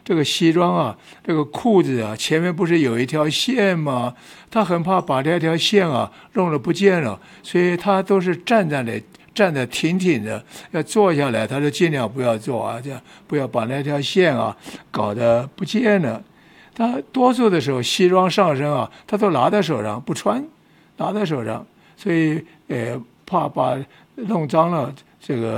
这个西装啊，这个裤子啊，前面不是有一条线吗？他很怕把这条线啊弄得不见了，所以他都是站得挺挺的，要坐下来，他就尽量不要坐啊，这样不要把那条线啊搞得不见了。他多数的时候西装上身啊，他都拿在手上不穿，拿在手上，所以怕把弄脏了这个。